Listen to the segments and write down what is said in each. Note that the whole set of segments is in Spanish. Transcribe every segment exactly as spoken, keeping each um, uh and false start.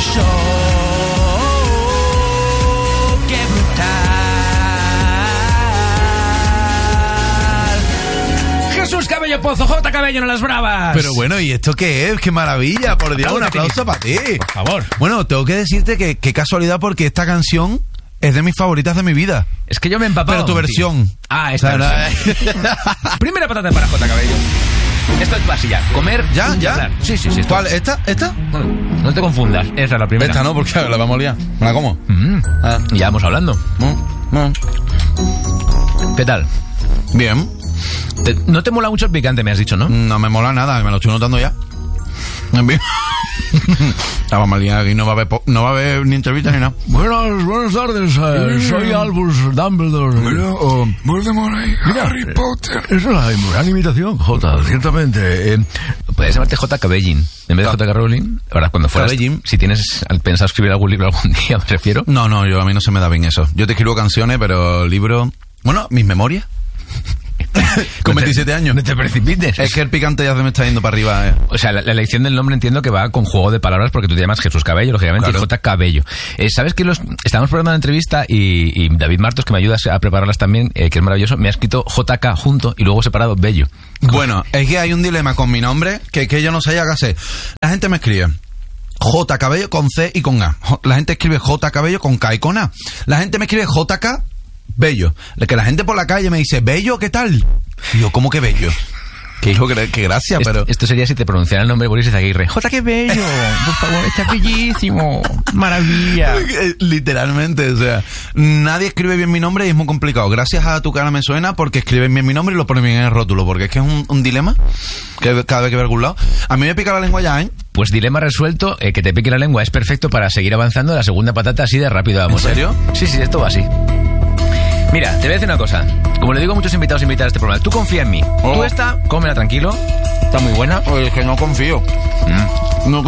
show. ¡Qué brutal! Jesús Cabello Pozo, J. Cabello en las bravas. Pero bueno, ¿y esto qué es? ¡Qué maravilla! Por Dios, un aplauso para ti. Por favor. Bueno, tengo que decirte que qué casualidad, porque esta canción es de mis favoritas de mi vida. Es que yo me he empapado. Pero tu versión. Tío. Ah, esta o sea, versión. Primera patata para J. Cabello. Esto es así ya. Comer. ¿Ya? ¿Ya? Hablar. Sí, sí, sí. ¿Cuál? ¿Esta? ¿Esta? No, no te confundas. Esa es la primera. Esta no, porque la vamos a liar. ¿Me la como? Mm. Ah. Ya vamos hablando. Mm. Mm. ¿Qué tal? Bien. Te, no te mola mucho el picante, me has dicho, ¿no? No me mola nada, me lo estoy notando ya. Bien. La vamos a liar aquí, no va a haber, po- no va a haber ni entrevistas ni nada. Buenas, buenas tardes, eh, soy Albus Dumbledore. Mira, oh, Voldemort ahí, Harry Potter. Es una gran imitación, J, ciertamente. Eh, Puedes llamarte J. Cabellín. En vez de J. K. Rowling. Ahora, cuando fueras... Cabellín. Si tienes pensado escribir algún libro algún día, me refiero. No, no, yo a mí no se me da bien eso. Yo te escribo canciones, pero libros... Bueno, mis memorias. Con veintisiete años. No te precipites. Es que el picante ya se me está yendo para arriba. Eh. O sea, la, la elección del nombre entiendo que va con juego de palabras porque tú te llamas Jesús Cabello, lógicamente, Claro. y J. Cabello. Eh, ¿Sabes que los estábamos preparando la entrevista y, y David Martos, que me ayudas a prepararlas también, eh, que es maravilloso, me ha escrito J K junto y luego separado Bello? Bueno, es que hay un dilema con mi nombre que, que yo no sé ya qué hacer. La gente me escribe J. Cabello con C y con A. La gente escribe J. Cabello con K y con A. La gente me escribe J K Bello. Que la gente por la calle me dice, Bello, ¿qué tal? Y yo, ¿cómo que Bello? Que hijo, que, que gracia, Esto, pero... esto sería si te pronunciara el nombre de Boris Izaguirre. J. Qué bello, por favor, está bellísimo, maravilla. Literalmente, o sea, nadie escribe bien mi nombre y es muy complicado. Gracias a Tu Cara Me Suena, porque escriben bien mi nombre y lo ponen bien en el rótulo, porque es que es un, un dilema que cada vez que veo a algún lado. A mí me pica la lengua ya, ¿eh? Pues dilema resuelto, eh, que te pique la lengua es perfecto para seguir avanzando. La segunda patata así de rápido vamos. ¿En serio? Sí, sí, esto va así. Mira, te voy a decir una cosa. Como le digo a muchos invitados e invitadas a este programa, tú confía en mí. Oh. Tú esta, cómela tranquilo. Está muy buena. Pues es que no confío. Mm. No,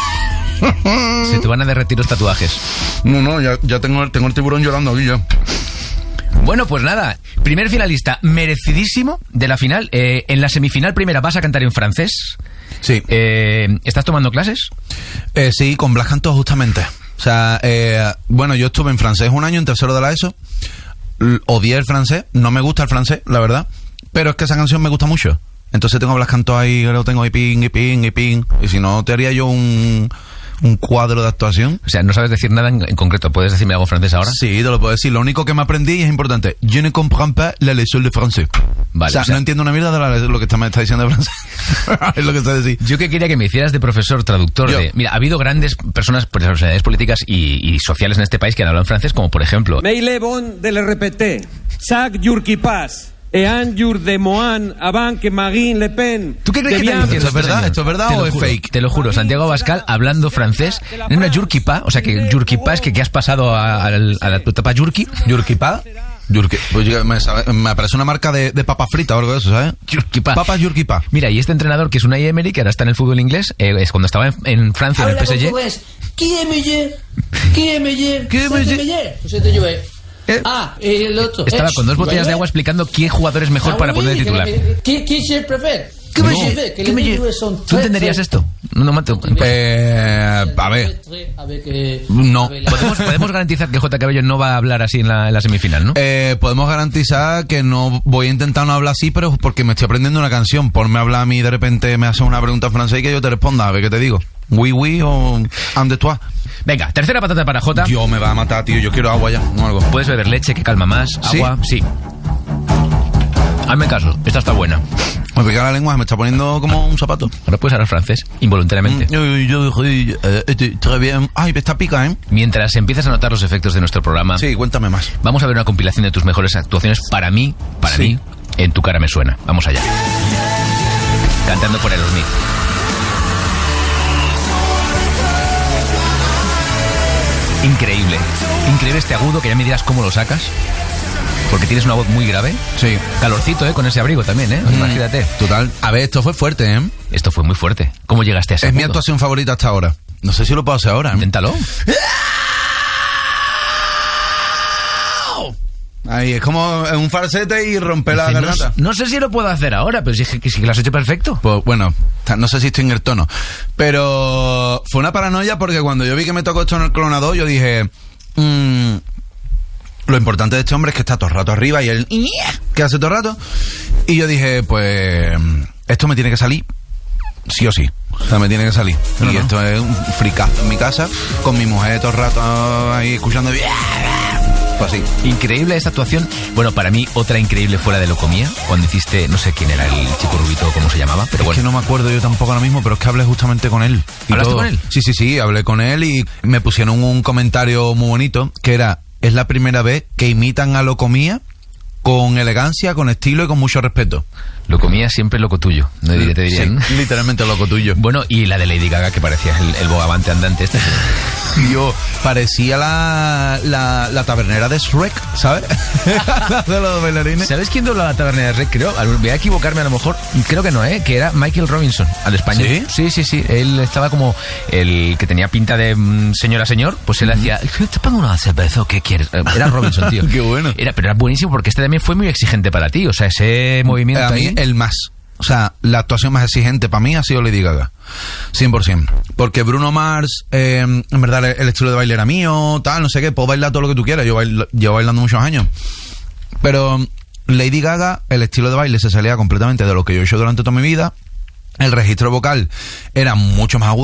Se te van a derretir los tatuajes. no, no, ya, ya tengo, el, tengo el tiburón llorando aquí ya. Bueno, pues nada. Primer finalista merecidísimo de la final. Eh, en la semifinal primera vas a cantar en francés. Sí. Eh, ¿Estás tomando clases? Eh, sí, con Blas Cantó justamente. O sea, eh, bueno, yo estuve en francés un año en tercero de la ESO. L- Odié el francés, no me gusta el francés, la verdad. Pero es que esa canción me gusta mucho. Entonces tengo a Blas Cantó ahí, lo tengo ahí ping, y ping, y ping. Y si no, te haría yo un, un cuadro de actuación. O sea, no sabes decir nada en, en concreto. ¿Puedes decirme algo francés ahora? Sí, te lo puedo decir. Lo único que me aprendí y es importante. Je ne comprends pas la leçon de français. Vale, o, sea, o sea- no entiendo una mierda de la- lo que está, me está diciendo de francés. Es lo que está diciendo. Yo que quería que me hicieras de profesor traductor Yo. de... Mira, ha habido grandes personas, personalidades políticas y, y sociales en este país que han hablado en francés, como por ejemplo... Mais il est bon de le répéter. Chaque jour qui passe, et un jour de Mohan avant que Marine Le Pen... ¿Tú qué crees que devienne- está diciendo ¿Esto es este verdad? señor? ¿Esto es verdad Te o lo es juro, fake? Te lo juro, Santiago Abascal hablando francés en una yurkipa, o sea que yurkipa es que, que has pasado a, a, a la tu etapa yurki. ¿Yurkipa? Yurki, pues yo- me, sabe- me aparece una marca de, de papa frita o algo de eso, ¿sabes? Yurkipa. Papas Yurkipa. Mira, y este entrenador que es Unai Emery, que ahora está en el fútbol inglés, eh, es cuando estaba en, en Francia, en el P S G. Qui est meilleur? Qui est meilleur? Qui est C'était meilleur? meilleur. C'était joué. Eh. Ah, y el otro. Estaba Eh, con dos botellas de agua explicando qué jugador es mejor Ah, para oui, poner de oui, titular. Qui, qui je préfère? ¿Qué Moi, me- je veux que qué les me- deux joueurs sont ¿Tú très, entenderías très- esto? No, mato. Eh, a ver. très, avec, eh, No. avec la- ¿Podemos, podemos garantizar que J. Cabello no va a hablar así en la, en la semifinal, ¿no? Eh, podemos garantizar que no voy a intentar no hablar así, pero porque me estoy aprendiendo una canción. Ponme a hablar a mí y de repente me hace una pregunta en francés y que yo te responda. A ver qué te digo. Oui, oui o ande toi. Venga, tercera patata para J. Dios, me va a matar, tío. Yo quiero agua ya o algo. Puedes beber leche que calma más, ¿Sí? agua, sí. Hazme caso, esta está buena. Me pica la lengua, me está poniendo como un zapato. Ahora puedes hablar francés, involuntariamente. Yo, yo, yo, eh, eh, très bien. Ay, me está pica, ¿eh? Mientras empiezas a notar los efectos de nuestro programa, Sí, cuéntame más. vamos a ver una compilación de tus mejores actuaciones para mí, para Sí. mí, en Tu Cara Me Suena. Vamos allá. Cantando por Aerosmith. Increíble. Increíble este agudo, que ya me dirás cómo lo sacas. Porque tienes una voz muy grave. Sí. Calorcito, ¿eh? Con ese abrigo también, ¿eh? Imagínate. Total. A ver, esto fue fuerte, ¿eh? Esto fue muy fuerte. ¿Cómo llegaste a ese Es mi agudo? actuación favorita hasta ahora. No sé si lo puedo hacer ahora, ¿eh? Inténtalo. Ahí, es como un falsete y romper la Dice, no, garganta. no sé si lo puedo hacer ahora, pero sí que sí que lo has hecho perfecto. Pues bueno, ta- no sé si estoy en el tono. Pero fue una paranoia porque cuando yo vi que me tocó esto en el clonador, yo dije... Mmm, lo importante de este hombre es que está todo el rato arriba y él... ¿Qué hace todo el rato? Y yo dije, pues... Esto me tiene que salir sí o sí. O sea, me tiene que salir. No, y no. esto es un fricazo en mi casa, con mi mujer todo el rato ahí escuchando... Pues así. Increíble esta actuación. Bueno, para mí, otra increíble fue la de Locomía, cuando hiciste, no sé quién era el chico rubito, cómo se llamaba, pero Es bueno. que no me acuerdo yo tampoco ahora mismo, pero es que hablé justamente con él. y ¿Hablaste todo. con él? Sí, sí, sí, hablé con él y me pusieron un comentario muy bonito, que era, es la primera vez que imitan a Locomía con elegancia, con estilo y con mucho respeto. Locomía siempre loco tuyo, no diría, te dirían. Sí, literalmente loco tuyo. Bueno, y la de Lady Gaga, que parecía el, el bogavante andante este. Yo parecía la, la, la tabernera de Shrek, ¿sabes? De los bailarines. ¿Sabes quién doblaba la taberna de Rec? Creo, al- voy a equivocarme a lo mejor, creo que no, ¿eh? Que era Michael Robinson, al español. ¿Sí? Sí, sí, sí. Él estaba como el que tenía pinta de mm, señor a señor, pues él hacía, ¿te pongo una cerveza o qué quieres? Era Robinson, tío. Qué bueno. Era, pero era buenísimo porque este también fue muy exigente para ti, o sea, ese movimiento A mí, ahí... el más. O sea, la actuación más exigente para mí ha sido Lady Gaga. cien por ciento. Porque Bruno Mars, eh, en verdad, el, el estilo de baile era mío, tal, no sé qué. Puedo bailar todo lo que tú quieras. Yo bailo, llevo bailando muchos años. Pero Lady Gaga, el estilo de baile se salía completamente de lo que yo he hecho durante toda mi vida. El registro vocal era mucho más agudo.